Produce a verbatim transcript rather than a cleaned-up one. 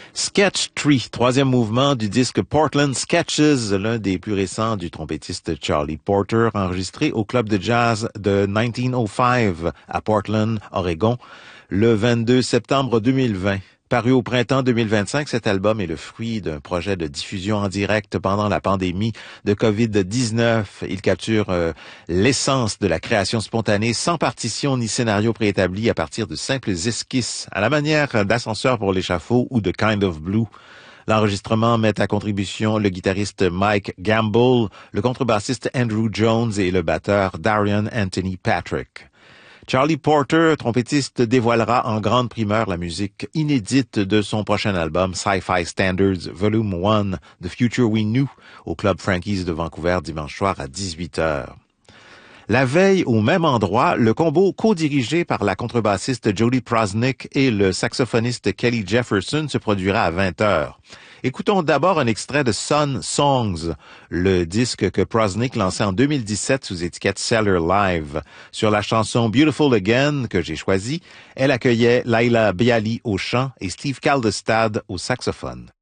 Sketch Tree, troisième mouvement du disque Portland Sketches, l'un des plus récents du trompettiste Charlie Porter, enregistré au club de jazz de dix-neuf oh cinq à Portland, Oregon, le vingt-deux septembre deux mille vingt. Paru au printemps deux mille vingt-cinq, cet album est le fruit d'un projet de diffusion en direct pendant la pandémie de covid dix-neuf. Il capture euh, l'essence de la création spontanée, sans partition ni scénario préétabli, à partir de simples esquisses, à la manière d'Ascenseur pour l'échafaud ou de Kind of Blue. L'enregistrement met à contribution le guitariste Mike Gamble, le contrebassiste Andrew Jones et le batteur Darian Anthony Patrick. Charlie Porter, trompettiste, dévoilera en grande primeur la musique inédite de son prochain album Sci-Fi Standards Volume un, The Future We Knew, au Club Frankie's de Vancouver dimanche soir à dix-huit heures. La veille, au même endroit, le combo co-dirigé par la contrebassiste Jody Prosnick et le saxophoniste Kelly Jefferson se produira à vingt heures. Écoutons d'abord un extrait de Sun Songs, le disque que Prosnick lançait en deux mille dix-sept sous étiquette Cellar Live. Sur la chanson Beautiful Again, que j'ai choisie, elle accueillait Laila Bialy au chant et Steve Kaldestad au saxophone.